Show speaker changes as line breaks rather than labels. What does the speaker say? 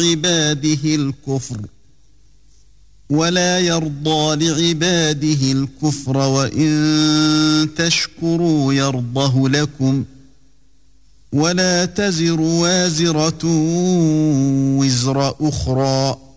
لعباده الكفر وإن تشكروا يرضه لكم ولا تزر وازرة وزر أخرى